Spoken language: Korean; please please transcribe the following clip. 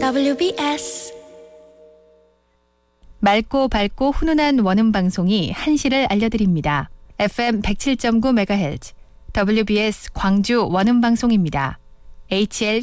WBS 맑고 밝고 훈훈한 원음 방송이 한시를 알려드립니다. FM 107.9MHz WBS 광주 원음 방송입니다. HL